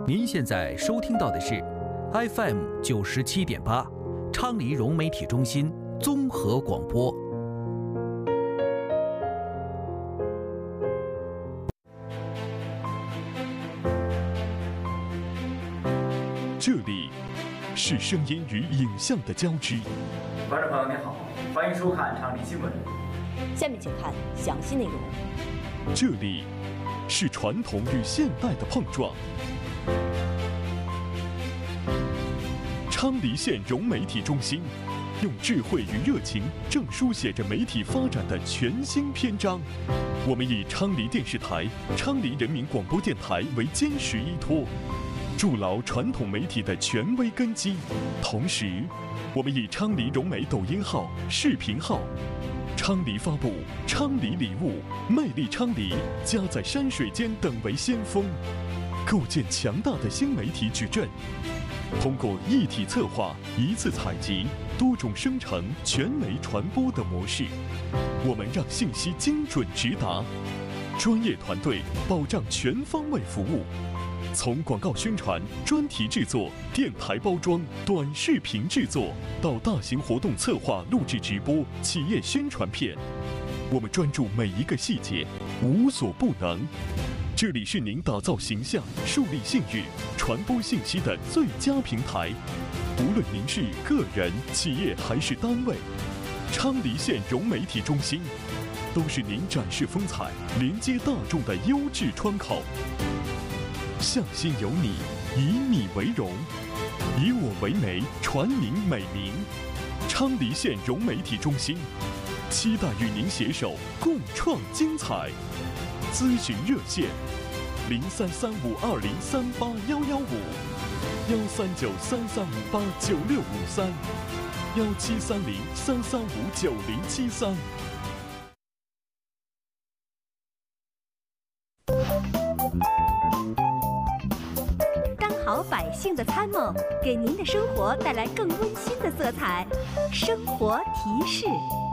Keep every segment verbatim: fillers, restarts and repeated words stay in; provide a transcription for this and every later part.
您现在收听到的是 F M 九十七点八，昌黎融媒体中心综合广播。 这里是声音与影像的交织。 观众朋友您好，欢迎收看昌黎新闻。 下面请看详细内容。 这里是传统与现代的碰撞。昌黎县融媒体中心用智慧与热情，正书写着媒体发展的全新篇章。我们以昌黎电视台、昌黎人民广播电台为坚实依托，筑牢传统媒体的权威根基。同时，我们以昌黎融媒抖音号、视频号、昌黎发布、昌黎礼物、魅力昌黎、家在山水间等为先锋，构建强大的新媒体矩阵。通过一体策划、一次采集、多种生成、全媒传播的模式，我们让信息精准直达，专业团队保障全方位服务。从广告宣传、专题制作、电台包装、短视频制作，到大型活动策划、录制直播、企业宣传片，我们专注每一个细节，无所不能。这里是您打造形象、树立信誉、传播信息的最佳平台。无论您是个人、企业还是单位，昌黎县融媒体中心都是您展示风采、连接大众的优质窗口。向心有你，以你为荣，以我为媒，传您美名。昌黎县融媒体中心期待与您携手共创精彩。咨询热线：零三三五二零三八幺幺五，幺三九三三五八九六五三，幺七三零三三五九零七三。 当好百姓的参谋，给您的生活带来更温馨的色彩。生活提示。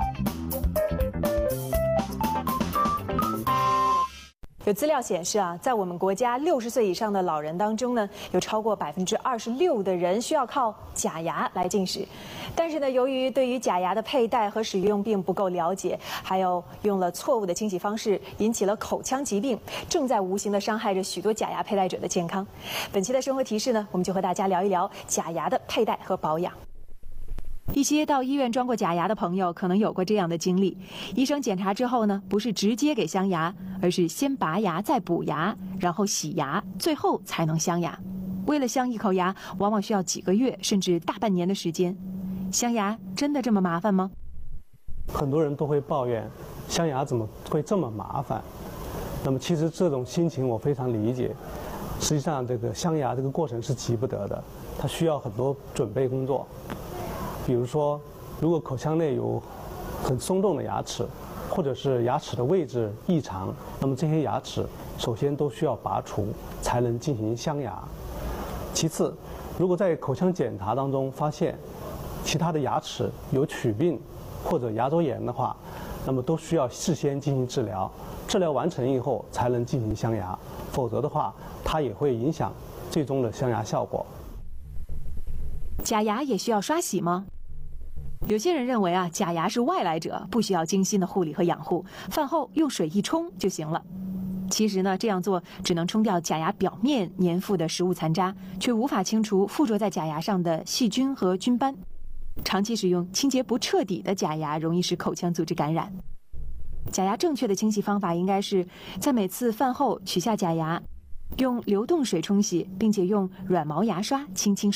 有资料显示啊，在我们国家六十岁以上的老人当中呢，有超过百分之二十六的人需要靠假牙来进食。但是呢，由于对于假牙的佩戴和使用并不够了解，还有用了错误的清洗方式，引起了口腔疾病，正在无形地伤害着许多假牙佩戴者的健康。本期的生活提示呢，我们就和大家聊一聊假牙的佩戴和保养。一些到医院装过假牙的朋友可能有过这样的经历：医生检查之后呢，不是直接给镶牙，而是先拔牙再补牙，然后洗牙，最后才能镶牙。为了镶一口牙，往往需要几个月甚至大半年的时间。镶牙真的这么麻烦吗？ 很多人都会抱怨，镶牙怎么会这么麻烦？那么其实这种心情我非常理解。实际上，这个镶牙这个过程是急不得的，它需要很多准备工作。比如说，如果口腔内有很松动的牙齿，或者是牙齿的位置异常，那么这些牙齿首先都需要拔除，才能进行镶牙。其次，如果在口腔检查当中发现其他的牙齿有龋病或者牙周炎的话，那么都需要事先进行治疗，治疗完成以后才能进行镶牙，否则的话，它也会影响最终的镶牙效果。 假牙也需要刷洗吗？有些人认为啊，假牙是外来者，不需要精心的护理和养护，饭后用水一冲就行了。其实呢，这样做只能冲掉假牙表面粘附的食物残渣，却无法清除附着在假牙上的细菌和菌斑。长期使用清洁不彻底的假牙，容易使口腔组织感染。假牙正确的清洗方法应该是在每次饭后取下假牙，用流动水冲洗，并且用软毛牙刷轻轻